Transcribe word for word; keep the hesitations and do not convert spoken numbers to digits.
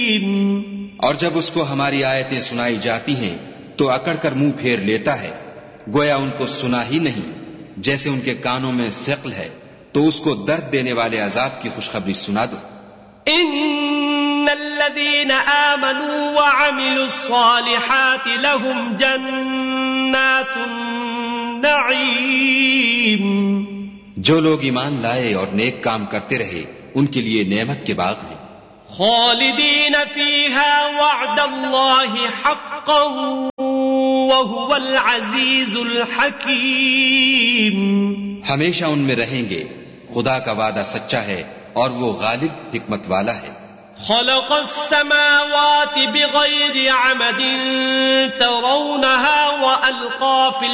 और जब उसको हमारी आयतें सुनाई जाती हैं तो अकड़ कर मुंह फेर लेता है, गोया उनको सुना ही नहीं। जैसे उनके कानों में सिक़्ल है तो उसको दर्द देने वाले अजाब की खुशखबरी सुना दो। इन्नल्लज़ीना आमनू व अमिलुस्सालिहाति लहुम जन्नातुन नईम। जो लोग ईमान लाए और नेक काम करते रहे उनके लिए नेमत के बाग हैं। खालिदीन फीहा वअदल्लाहि हक़्क़न व हुवल अज़ीज़ुल हकीम। हमेशा उनमें रहेंगे, खुदा का वादा सच्चा है और वो गालिब हिकमत वाला है। खलक़स समावाति बिग़ैरि अमदिन तरौनहा व अलक़ा फिल